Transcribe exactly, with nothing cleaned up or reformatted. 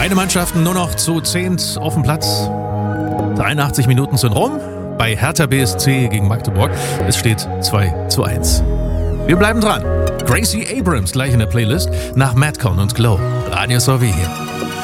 Beide Mannschaften nur noch zu zehnt auf dem Platz. dreiundachtzig Minuten sind rum bei Hertha B S C gegen Magdeburg. Es steht zwei zu eins. Wir bleiben dran. Gracie Abrams gleich in der Playlist nach Madcon und Glow. Radio Sowie hier.